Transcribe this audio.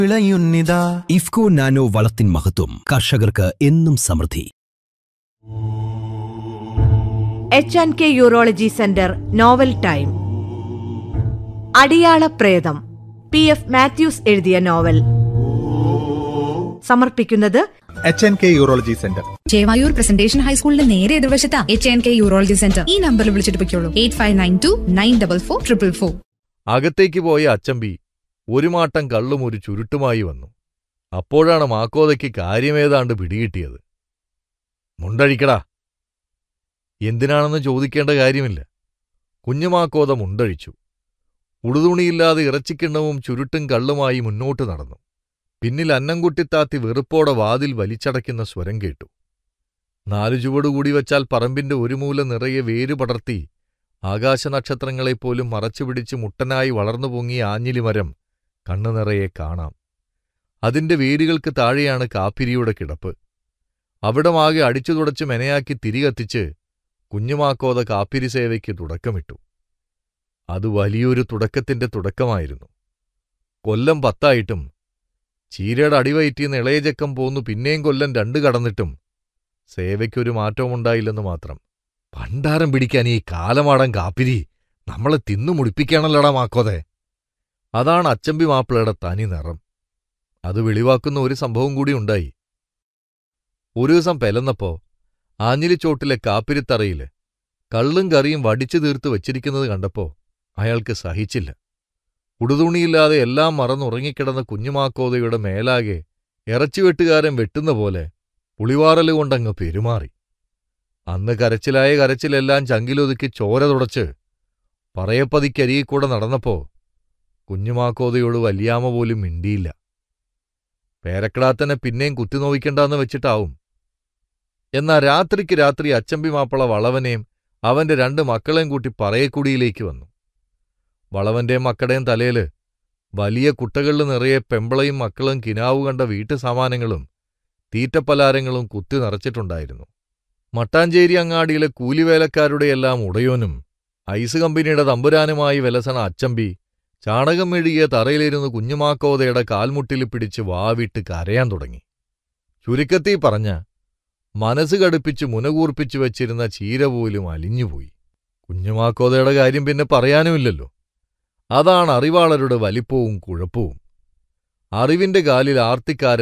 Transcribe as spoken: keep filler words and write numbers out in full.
വിളയുന്നിതാ IFFCO nano വളത്തിൻ മഹത്വം കർഷകർക്ക് എന്നും സമൃദ്ധി. H and K urology centre novel time. അടിയാള പ്രേതം, പി എഫ് മാത്യൂസ് എഴുതിയ നോവൽ. സമർപ്പിക്കുന്നത് H and K urology centre, Chevayur presentation ഹൈസ്കൂളിന്റെ നേരെ എതിർവശത്താ H and K urology centre. ഈ നമ്പറിൽ വിളിച്ചിട്ട് പൊയ്ക്കോളൂ. Eight five nine to nine double four triple four. അകത്തേക്ക് പോയ അച്ചമ്പി ഒരു മാട്ടം കള്ളും ഒരു ചുരുട്ടുമായി വന്നു. അപ്പോഴാണ് മാക്കോതയ്ക്ക് കാര്യമേതാണ്ട് പിടികിട്ടിയത്. മുണ്ടഴിക്കടാ. എന്തിനാണെന്ന് ചോദിക്കേണ്ട കാര്യമില്ല. കുഞ്ഞുമാക്കോത മുണ്ടഴിച്ചു. ഉടുതുണിയില്ലാതെ ഇറച്ചിക്കിണ്ണവും ചുരുട്ടും കള്ളുമായി മുന്നോട്ട് നടന്നു. പിന്നിൽ അന്നംകുട്ടിത്താത്തി വെറുപ്പോടെ വാതിൽ വലിച്ചടയ്ക്കുന്ന സ്വരം കേട്ടു. നാലു ചുവടുകൂടി വച്ചാൽ പറമ്പിന്റെ ഒരു മൂല നിറയെ വേരുപടർത്തി ആകാശനക്ഷത്രങ്ങളെപ്പോലും മറച്ചുപിടിച്ച് മുട്ടനായി വളർന്നു പൊങ്ങിയ ആഞ്ഞിലിമരം കണ്ണു നിറയെ കാണാം. അതിന്റെ വേരുകൾക്ക് താഴെയാണ് കാപ്പിരിയുടെ കിടപ്പ്. അവിടമാകെ അടിച്ചു തുടച്ച് മെനയാക്കി തിരികത്തിച്ച് കുഞ്ഞുമാക്കോത കാപ്പിരി സേവയ്ക്ക് തുടക്കമിട്ടു. അത് വലിയൊരു തുടക്കത്തിന്റെ തുടക്കമായിരുന്നു. കൊല്ലം പത്തായിട്ടും ചീരയുടെ അടിവയറ്റിന്ന് ഇളയചക്കം പോന്നു പിന്നെയും കൊല്ലം രണ്ടു കടന്നിട്ടും സേവയ്ക്കൊരു മാറ്റവുമുണ്ടായില്ലെന്ന് മാത്രം. പണ്ടാരം പിടിക്കാൻ ഈ കാലമാടൻ കാപ്പിരി നമ്മളെ തിന്നു മുടിപ്പിക്കാണല്ലോടാ മാക്കോതെ. അതാണ് അച്ചമ്പി മാപ്പിളയുടെ തനി നിറം. അത് വെളിവാക്കുന്ന ഒരു സംഭവം കൂടി ഉണ്ടായി. ഒരു ദിവസം പെലന്നപ്പോ ആഞ്ഞിലിച്ചോട്ടിലെ കാപ്പിരിത്തറയില് കള്ളും കറിയും വടിച്ചു തീർത്ത് വച്ചിരിക്കുന്നത് കണ്ടപ്പോ അയാൾക്ക് സഹിച്ചില്ല. ഉടുതുണിയില്ലാതെ എല്ലാം മറന്നുറങ്ങിക്കിടന്ന കുഞ്ഞുമാക്കോതയുടെ മേലാകെ ഇറച്ചിവെട്ടുകാരൻ വെട്ടുന്ന പോലെ പുളിവാറലുകൊണ്ടങ്ങ് പെരുമാറി. അന്ന് കരച്ചിലായ കരച്ചിലെല്ലാം ചങ്കിലൊതുക്കി ചോര തുടച്ച് പറയപ്പതിക്കരികൂടെ നടന്നപ്പോ കുഞ്ഞുമാക്കോതയോട് വല്യാമ്മ പോലും മിണ്ടിയില്ല. പേരക്കിടാത്തനെ പിന്നെയും കുത്തിനോവിക്കണ്ടെന്ന് വെച്ചിട്ടാവും. എന്നാ രാത്രിക്ക് രാത്രി അച്ചമ്പി മാപ്പിള വളവനെയും അവന്റെ രണ്ട് മക്കളെയും കൂട്ടി പറയക്കുടിയിലേക്ക് വന്നു. വളവന്റെയും മക്കടേയും തലയില് വലിയ കുട്ടകളിൽ നിറയെ പെമ്പളയും മക്കളും കിനാവു കണ്ട വീട്ടുസാമാനങ്ങളും തീറ്റപ്പലാരങ്ങളും കുത്തി നിറച്ചിട്ടുണ്ടായിരുന്നു. മട്ടാഞ്ചേരി അങ്ങാടിയിലെ കൂലിവേലക്കാരുടെയെല്ലാം ഉടയോനും ഐസ് കമ്പനിയുടെ തമ്പുരാനുമായി വിലസണ അച്ചമ്പി ചാണകം മെഴുകിയ തറയിലിരുന്ന് കുഞ്ഞുമാക്കോതയുടെ കാൽമുട്ടിൽ പിടിച്ച് വാവിട്ട് കരയാൻ തുടങ്ങി. ചുരുക്കത്തിൽ പറഞ്ഞ മനസ്സ് കടുപ്പിച്ച് മുനകൂർപ്പിച്ചു വച്ചിരുന്ന ചീര പോലും അലിഞ്ഞുപോയി. കുഞ്ഞുമാക്കോതയുടെ കാര്യം പിന്നെ പറയാനുമില്ലല്ലോ. അതാണ് അറിവാളരുടെ വലിപ്പവും കുഴപ്പവും. അറിവിന്റെ കാലിൽ ആർത്തിക്കാരൻ